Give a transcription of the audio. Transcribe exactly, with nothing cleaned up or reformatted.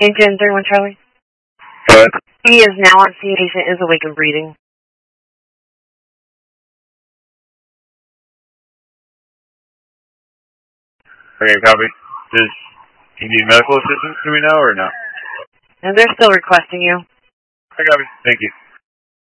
Agent three one Charlie. Go ahead. He is now on scene. Patient is awake and breathing. Okay, copy. Does he need medical assistance, do we know, or no? And they're still requesting you. I copy. Thank you.